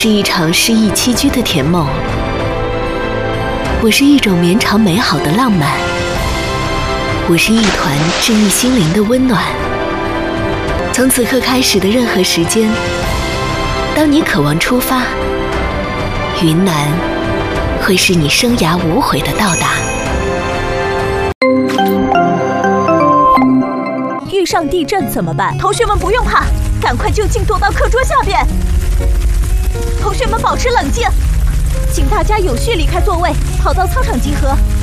是一场诗意栖居的甜梦，我是一种绵长美好的浪漫，我是一团治愈心灵的温暖。从此刻开始的任何时间，当你渴望出发，云南会是你生涯无悔的到达。 遇上地震怎么办？同学们不用怕，赶快就近躲到课桌下边。同学们保持冷静，请大家有序离开座位，跑到操场集合。